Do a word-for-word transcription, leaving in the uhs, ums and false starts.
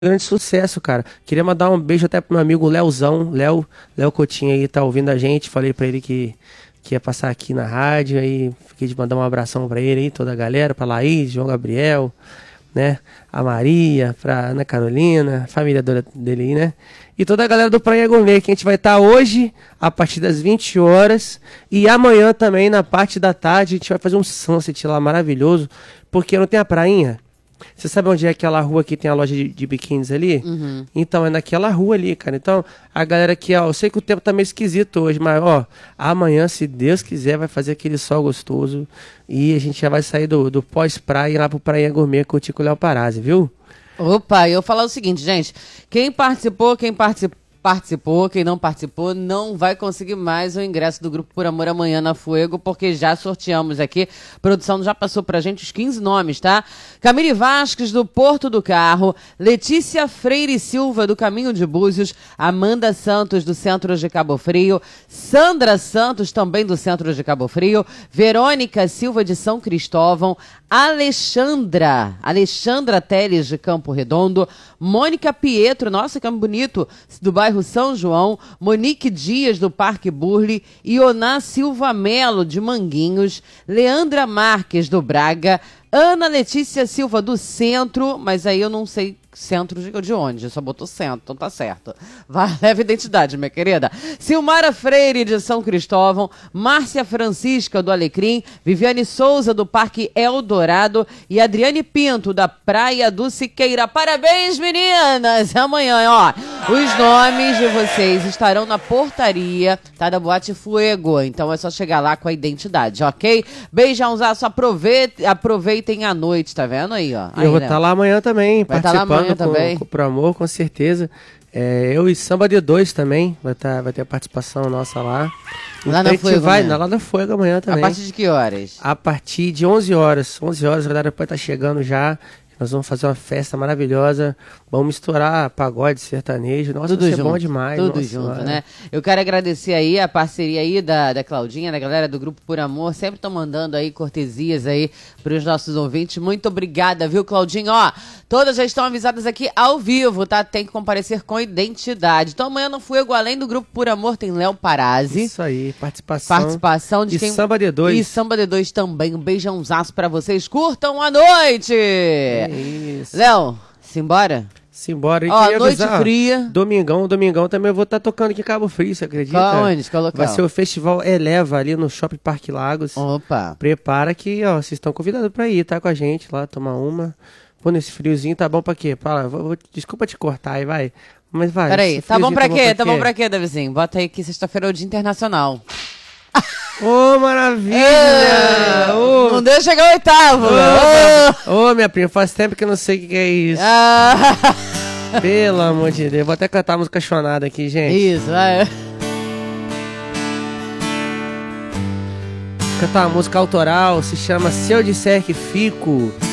grande sucesso, cara. Queria mandar um beijo até pro meu amigo Leozão, Léo, Léo Coutinho aí, tá ouvindo a gente. Falei pra ele que, que ia passar aqui na rádio, aí fiquei de mandar um abração pra ele aí, toda a galera, pra Laís, João Gabriel, né, a Maria, pra Ana Carolina, família dele aí, né, e toda a galera do Praia Gourmet, que a gente vai estar hoje, a partir das vinte horas, e amanhã também, na parte da tarde, a gente vai fazer um sunset lá maravilhoso, porque não tem a prainha. Você sabe onde é aquela rua que tem a loja de, de biquínis ali? Uhum. Então, é naquela rua ali, cara. Então, a galera aqui, ó, eu sei que o tempo tá meio esquisito hoje, mas, ó, amanhã, se Deus quiser, vai fazer aquele sol gostoso e a gente já vai sair do, do pós-praia e ir lá pro Praia Gourmet curtir com o Léo Parazzi, viu? Opa, eu vou falar o seguinte, gente, quem participou, quem participou, Participou, quem não participou não vai conseguir mais o ingresso do Grupo Por Amor amanhã na Fuego, porque já sorteamos aqui. A produção já passou pra gente os quinze nomes, tá? Camille Vasques, do Porto do Carro, Letícia Freire Silva, do Caminho de Búzios, Amanda Santos, do Centro de Cabo Frio, Sandra Santos, também do Centro de Cabo Frio, Verônica Silva, de São Cristóvão, Alexandra, Alexandra Teles, de Campo Redondo, Mônica Pietro, nossa, que bonito, do bairro São João, Monique Dias, do Parque Burle, Ioná Silva Melo, de Manguinhos, Leandra Marques, do Braga, Ana Letícia Silva, do Centro, mas aí eu não sei centro de, de onde, só botou centro, então tá certo. Vai, leva identidade, minha querida. Silmara Freire, de São Cristóvão, Márcia Francisca, do Alecrim, Viviane Souza, do Parque Eldorado e Adriane Pinto, da Praia do Siqueira. Parabéns, meninas! Amanhã, ó, os nomes de vocês estarão na portaria, tá, da Boate Fuego, então é só chegar lá com a identidade, ok? Beijãozaço, aproveitem, aproveitem a noite, tá vendo aí, ó? Aí, eu vou né? estar tá lá amanhã também, vai participando. Tá lá amanhã com, também. Com, Pro Amor, com certeza. É, eu e Samba D dois também, vai, tá, vai ter a participação nossa lá. Lá então, na Fuego vai amanhã. Lá na Fuego amanhã também. A partir de que horas? A partir de onze horas. onze horas, a galera pode estar chegando já. Nós vamos fazer uma festa maravilhosa. Vamos misturar pagode, sertanejo. Nossa, tudo vai ser junto, bom demais. Tudo nossa, junto, senhora. né? Eu quero agradecer aí a parceria aí da, da Claudinha, da galera do Grupo Por Amor. Sempre estão mandando aí cortesias aí para os nossos ouvintes. Muito obrigada, viu, Claudinha? Ó, todas já estão avisadas aqui ao vivo, tá? Tem que comparecer com identidade. Então amanhã no Fuego, além do Grupo Por Amor, tem Léo Parazzi. Isso aí, participação. Participação de e quem... Samba D dois. E Samba D dois também. Um beijãozaço pra vocês. Curtam a noite! Isso. Léo, simbora? Simbora. Ó, noite avisar, fria. Domingão, domingão também eu vou estar tá tocando aqui em Cabo Frio, você acredita? Onde? Qual local? Vai ser o Festival Eleva ali no Shopping Parque Lagos. Opa. Prepara que, ó, vocês estão convidados pra ir, tá com a gente lá, tomar uma. Pô, nesse friozinho tá bom pra quê? Fala, vou, vou, desculpa te cortar aí, vai. Mas vai. Peraí, tá bom pra tá quê? Bom pra tá quê? bom pra quê, Davizinho? Bota aí que sexta-feira é o Dia Internacional. Ô, oh, maravilha! Oh, oh. Não deixa chegar o oitavo! Ô, oh. oh, minha prima, faz tempo que eu não sei o que, que é isso. Ah. Pelo amor de Deus. Vou até cantar a música chonada aqui, gente. Isso, vai. Cantar uma música autoral, se chama Se Eu Disser Que Fico.